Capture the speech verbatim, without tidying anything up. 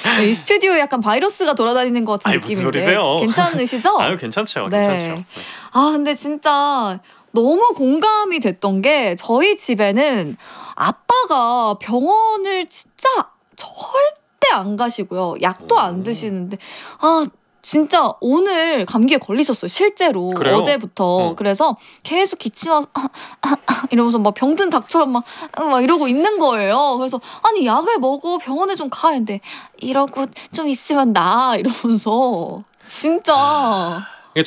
이 스튜디오에 약간 바이러스가 돌아다니는 것 같은 아니, 느낌인데 무슨 소리세요? 괜찮으시죠? 아유 괜찮죠. 네. 괜찮죠. 아 근데 진짜 너무 공감이 됐던 게 저희 집에는 아빠가 병원을 진짜 절대 안 가시고요. 약도 안 드시는데 아 진짜 오늘 감기에 걸리셨어요. 실제로 그래요? 어제부터. 어. 그래서 계속 기침하면서 아, 아, 아, 이러면서 막 병든 닭처럼 막, 막 이러고 있는 거예요. 그래서 아니 약을 먹어 병원에 좀 가. 근데 이러고 좀 있으면 나 이러면서 진짜